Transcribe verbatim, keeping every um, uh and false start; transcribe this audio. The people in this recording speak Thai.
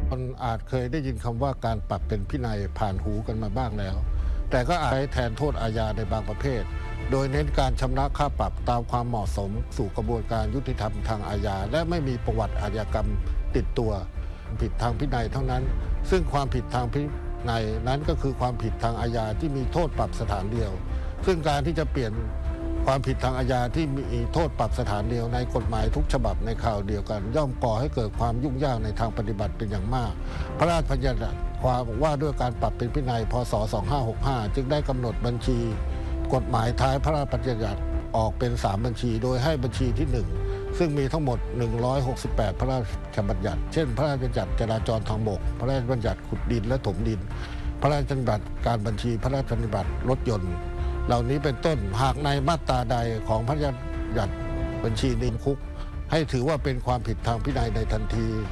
คนอาจเคยได้ยินคำว่าการปรับเป็นพินัยผ่านหูกันมาบ้างแล้วแต่ก็อาจใช้แทนโทษอาญาในบางประเภทโดยเน้นการชำระค่าปรับตามความเหมาะสมสู่กระบวนการยุติธรรมทางอาญาและไม่มีประวัติอาชญากรรมติดตัวผิดทางพินัยเท่านั้นซึ่งความผิดทางพินัยนั้นก็คือความผิดทางอาญาที่มีโทษปรับสถานเดียวซึ่งการที่จะเปลี่ยนความผิดทางอาญาที่มีโทษปรับสถานเดียวในกฎหมายทุกฉบับในข่าวเดียวกันย่อมก่อให้เกิดความยุ่งยากในทางปฏิบัติเป็นอย่างมากพระราชบัญญัติความว่าด้วยการปรับเป็นพินัยพ.ศ. สองพันห้าร้อยหกสิบห้าจึงได้กำหนดบัญชีกฎหมายท้ายพระราชบัญญัติออกเป็นสามบัญชีโดยให้บัญชีที่หนึ่งซึ่งมีทั้งหมดหนึ่งร้อยหกสิบแปดพระราชบัญญัติเช่นพระราชบัญญัติจราจรทางบกพระราชบัญญัติขุดดินและถมดินพระราชบัญญัติการบัญชีพระราชบัญญัติรถยนต์เหล่านี้เป็นต้นหากในมาตราใดของพระราชบัญญัติบัญชีนินคุกให้ถือว่าเป็นความผิดทางพินัยในทันที